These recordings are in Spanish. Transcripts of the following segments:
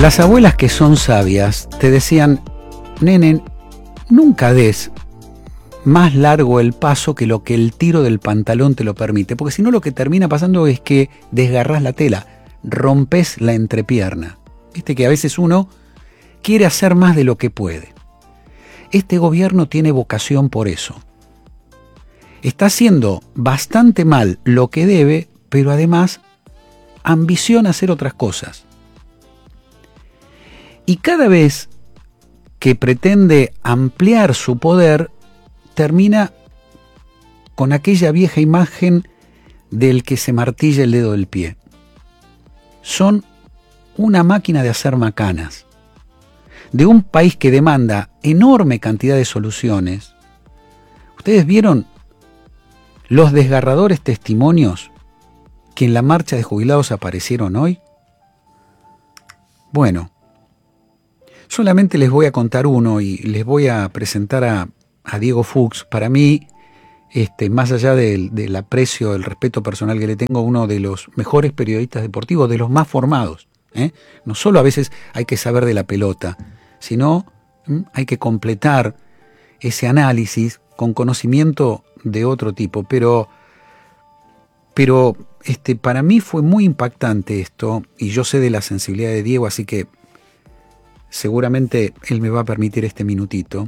Las abuelas que son sabias te decían, nene, nunca des más largo el paso que lo que el tiro del pantalón te lo permite, porque si no lo que termina pasando es que desgarrás la tela, rompes la entrepierna. Viste que a veces uno quiere hacer más de lo que puede. Este gobierno tiene vocación por eso. Está haciendo bastante mal lo que debe, pero además ambiciona hacer otras cosas. Y cada vez que pretende ampliar su poder, termina con aquella vieja imagen del que se martilla el dedo del pie. Son una máquina de hacer macanas. De un país que demanda enorme cantidad de soluciones. ¿Ustedes vieron los desgarradores testimonios que en la marcha de jubilados aparecieron hoy? Bueno, solamente les voy a contar uno y les voy a presentar a Diego Fuchs. Para mí, más allá del aprecio, el respeto personal que le tengo, uno de los mejores periodistas deportivos, de los más formados. No solo a veces hay que saber de la pelota, sino hay que completar ese análisis con conocimiento de otro tipo. Pero para mí fue muy impactante esto, y yo sé de la sensibilidad de Diego, así que seguramente él me va a permitir este minutito.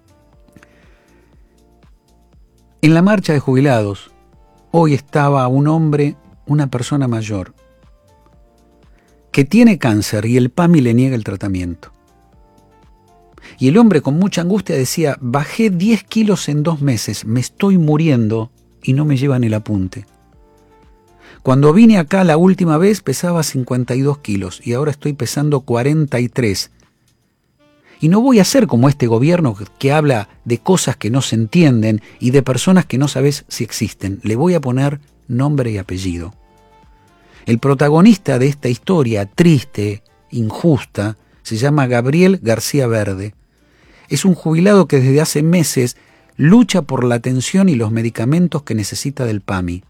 En la marcha de jubilados, hoy estaba un hombre, una persona mayor, que tiene cáncer y el PAMI le niega el tratamiento. Y el hombre con mucha angustia decía, bajé 10 kilos en 2 meses, me estoy muriendo y no me llevan el apunte. Cuando vine acá la última vez pesaba 52 kilos y ahora estoy pesando 43. Y no voy a ser como este gobierno que habla de cosas que no se entienden y de personas que no sabes si existen. Le voy a poner nombre y apellido. El protagonista de esta historia triste, injusta, se llama Gabriel García Verde. Es un jubilado que desde hace meses lucha por la atención y los medicamentos que necesita del PAMI.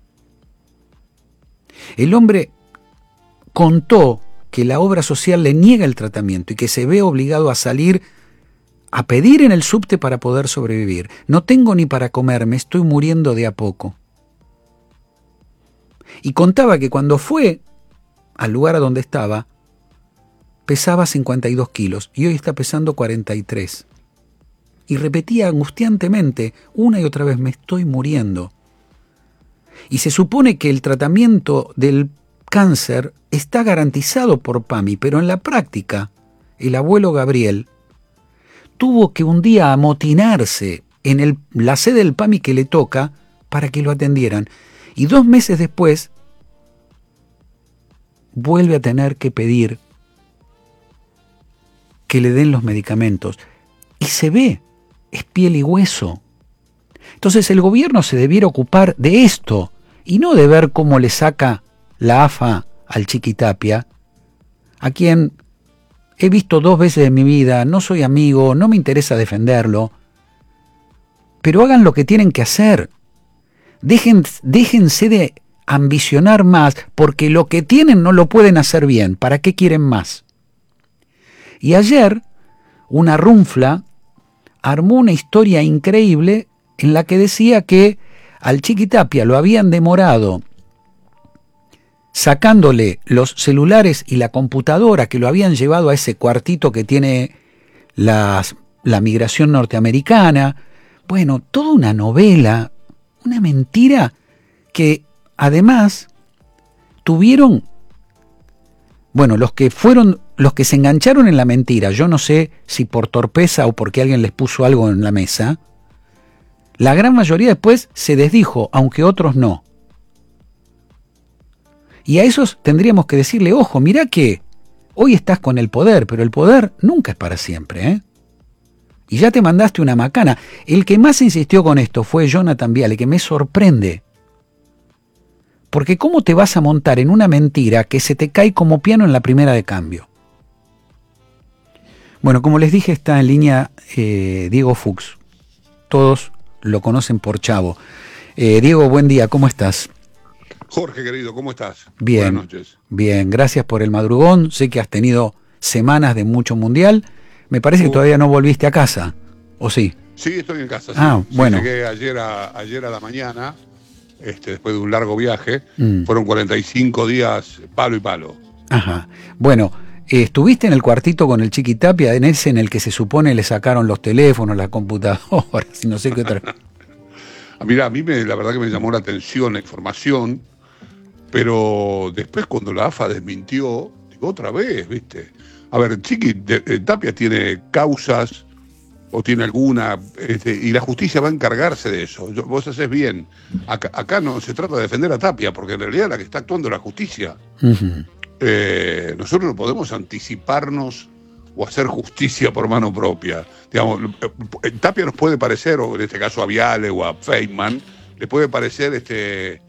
El hombre contó que la obra social le niega el tratamiento y que se ve obligado a salir a pedir en el subte para poder sobrevivir. No tengo ni para comer, me estoy muriendo de a poco. Y contaba que cuando fue al lugar a donde estaba, pesaba 52 kilos y hoy está pesando 43. Y repetía angustiantemente una y otra vez, me estoy muriendo. Y se supone que el tratamiento del cáncer está garantizado por PAMI, pero en la práctica, el abuelo Gabriel tuvo que un día amotinarse en la sede del PAMI que le toca para que lo atendieran. Y 2 meses después, vuelve a tener que pedir que le den los medicamentos. Y se ve, es piel y hueso. Entonces el gobierno se debiera ocupar de esto y no de ver cómo le saca la AFA al Chiquitapia, a quien he visto 2 veces en mi vida, no soy amigo, no me interesa defenderlo, pero hagan lo que tienen que hacer. Déjense de ambicionar más, porque lo que tienen no lo pueden hacer bien. ¿Para qué quieren más? Y ayer, una runfla armó una historia increíble en la que decía que al Chiquitapia lo habían demorado sacándole los celulares y la computadora, que lo habían llevado a ese cuartito que tiene la migración norteamericana. Bueno, toda una novela, una mentira que además tuvieron, bueno, los que se engancharon en la mentira, yo no sé si por torpeza o porque alguien les puso algo en la mesa, la gran mayoría después se desdijo, aunque otros no. Y a esos tendríamos que decirle, ojo, mirá que hoy estás con el poder, pero el poder nunca es para siempre, Y ya te mandaste una macana. El que más insistió con esto fue Jonathan Viale, que me sorprende. Porque ¿cómo te vas a montar en una mentira que se te cae como piano en la primera de cambio? Bueno, como les dije, está en línea Diego Fuchs. Todos lo conocen por Chavo. Diego, buen día, ¿cómo estás? Jorge, querido, ¿cómo estás? Bien, buenas noches. Bien, gracias por el madrugón. Sé que has tenido semanas de mucho mundial. Me parece que todavía no volviste a casa, ¿o sí? Sí, estoy en casa. Sí. Bueno. Llegué ayer a la mañana, después de un largo viaje. Fueron 45 días palo y palo. Ajá. Bueno, ¿estuviste en el cuartito con el Chiqui Tapia, en ese en el que se supone le sacaron los teléfonos, las computadoras, y no sé qué otra? Mirá, a mí la verdad que me llamó la atención la información, pero después cuando la AFA desmintió, digo, otra vez, ¿viste? A ver, Chiqui Tapia tiene causas o tiene alguna, y la justicia va a encargarse de eso. Vos hacés bien. Acá no se trata de defender a Tapia, porque en realidad la que está actuando es la justicia. Uh-huh. Nosotros no podemos anticiparnos o hacer justicia por mano propia. Digamos, Tapia nos puede parecer, o en este caso a Viale o a Feynman, le puede parecer qué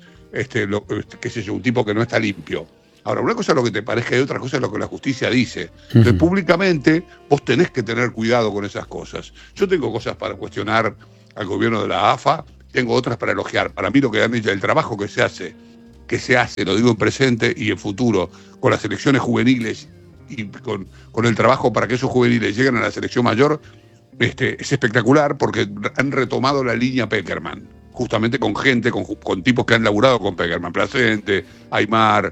sé yo, un tipo que no está limpio. Ahora, una cosa es lo que te parezca y otra cosa es lo que la justicia dice. Entonces, públicamente, vos tenés que tener cuidado con esas cosas. Yo tengo cosas para cuestionar al gobierno de la AFA, tengo otras para elogiar. Para mí lo que han hecho, el trabajo que se hace, lo digo en presente y en futuro, con las selecciones juveniles y con el trabajo para que esos juveniles lleguen a la selección mayor, es espectacular porque han retomado la línea Pekerman, justamente con gente, con tipos que han laburado con Pekerman, Placente, Aymar,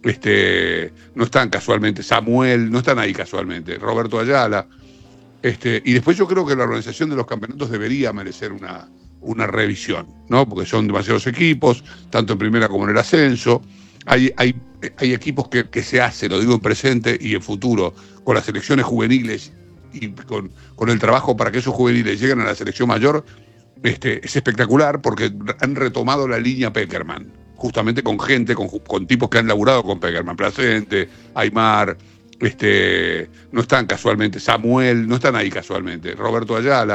no están casualmente, Samuel, no están ahí casualmente, Roberto Ayala, y después yo creo que la organización de los campeonatos debería merecer una revisión, ¿no? Porque son demasiados equipos, tanto en primera como en el ascenso. Hay equipos que se hace, lo digo en presente y en futuro, con las selecciones juveniles y con el trabajo para que esos juveniles lleguen a la selección mayor, es espectacular porque han retomado la línea Pekerman, justamente con gente, con tipos que han laburado con Pekerman, Placente, Aymar, no están casualmente, Samuel, no están ahí casualmente, Roberto Ayala.